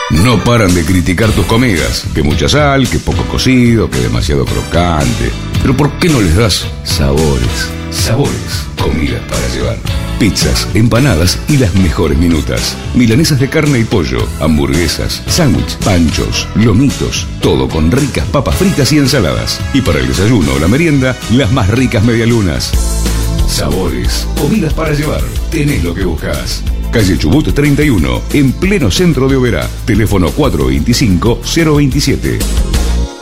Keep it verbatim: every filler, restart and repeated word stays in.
No paran de criticar tus comidas, que mucha sal, que poco cocido, que demasiado crocante. Pero ¿por qué no les das sabores? Sabores, comidas para llevar. Pizzas, empanadas y las mejores minutas. Milanesas de carne y pollo, hamburguesas, sándwich, panchos, lomitos. Todo con ricas papas fritas y ensaladas. Y para el desayuno o la merienda, las más ricas medialunas. Sabores, comidas para llevar. Tenés lo que buscas. Calle Chubut treinta y uno, en pleno centro de Oberá. Teléfono cuatro dos cinco, cero dos siete.